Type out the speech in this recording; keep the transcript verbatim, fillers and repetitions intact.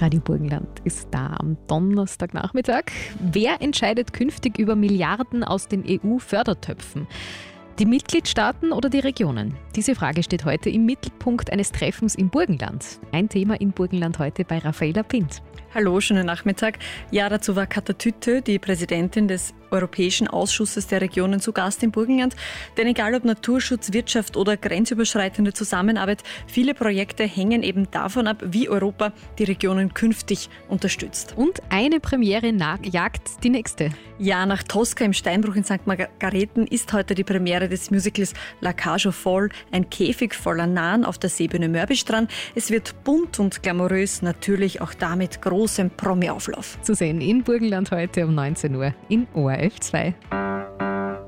Radio Burgenland ist da am Donnerstagnachmittag. Wer entscheidet künftig über Milliarden aus den E U-Fördertöpfen? Die Mitgliedstaaten oder die Regionen? Diese Frage steht heute im Mittelpunkt eines Treffens im Burgenland. Ein Thema in Burgenland heute bei Raffaela Pint. Hallo, schönen Nachmittag. Ja, dazu war Katja Tütte, die Präsidentin des Europäischen Ausschusses der Regionen, zu Gast im Burgenland. Denn egal ob Naturschutz, Wirtschaft oder grenzüberschreitende Zusammenarbeit, viele Projekte hängen eben davon ab, wie Europa die Regionen künftig unterstützt. Und eine Premiere jagt die nächste. Ja, nach Tosca im Steinbruch in Sankt Margareten ist heute die Premiere des Musicals La Cage aux Folles, ein Käfig voller Nahen auf der Seebühne Mörbisch dran. Es wird bunt und glamourös, natürlich auch damit großem Promi-Auflauf. Zu sehen in Burgenland heute um neunzehn Uhr in O R F zwei.